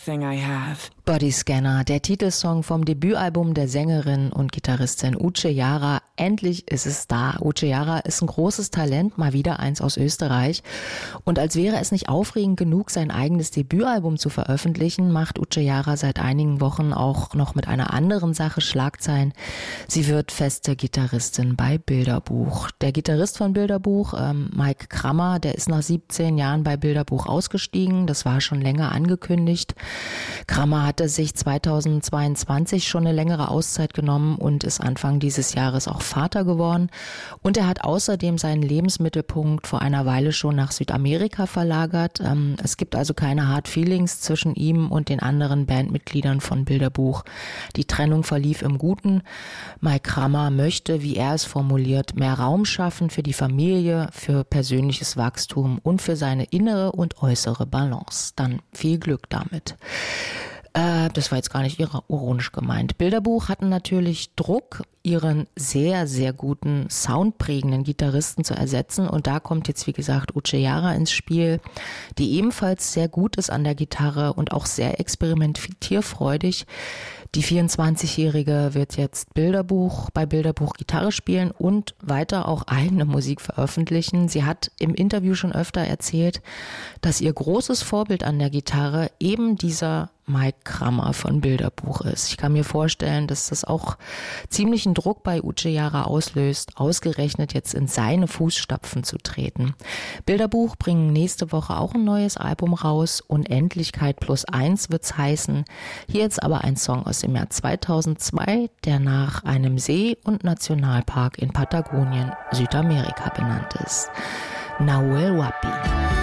everything I have. Bodyscanner, der Titelsong vom Debütalbum der Sängerin und Gitarristin Uche Jara. Endlich ist es da. Uche Jara ist ein großes Talent, mal wieder eins aus Österreich. Und als wäre es nicht aufregend genug, sein eigenes Debütalbum zu veröffentlichen, macht Uche Jara seit einigen Wochen auch noch mit einer anderen Sache Schlagzeilen. Sie wird feste Gitarristin bei Bilderbuch. Der Gitarrist von Bilderbuch, Mike Krammer, der ist nach 17 Jahren bei Bilderbuch ausgestiegen. Das war schon länger angekündigt. Krammer hatte sich 2022 schon eine längere Auszeit genommen und ist Anfang dieses Jahres auch Vater geworden. Und er hat außerdem seinen Lebensmittelpunkt vor einer Weile schon nach Südamerika verlagert. Es gibt also keine Hard Feelings zwischen ihm und den anderen Bandmitgliedern von Bilderbuch. Die Trennung verlief im Guten. Mike Krammer möchte, wie er es formuliert, mehr Raum schaffen für die Familie, für persönliches Wachstum und für seine innere und äußere Balance. Dann viel Glück damit. Das war jetzt gar nicht ironisch gemeint. Bilderbuch hatten natürlich Druck, ihren sehr, sehr guten, soundprägenden Gitarristen zu ersetzen. Und da kommt jetzt, wie gesagt, Uche Jara ins Spiel, die ebenfalls sehr gut ist an der Gitarre und auch sehr experimentierfreudig. Die 24-Jährige wird jetzt bei Bilderbuch Gitarre spielen und weiter auch eigene Musik veröffentlichen. Sie hat im Interview schon öfter erzählt, dass ihr großes Vorbild an der Gitarre eben dieser Mike Krammer von Bilderbuch ist. Ich kann mir vorstellen, dass das auch ziemlichen Druck bei Uche Jara auslöst, ausgerechnet jetzt in seine Fußstapfen zu treten. Bilderbuch bringen nächste Woche auch ein neues Album raus. Unendlichkeit +1 wird's heißen. Hier jetzt aber ein Song aus dem Jahr 2002, der nach einem See- und Nationalpark in Patagonien, Südamerika benannt ist. Nahuel Huapi.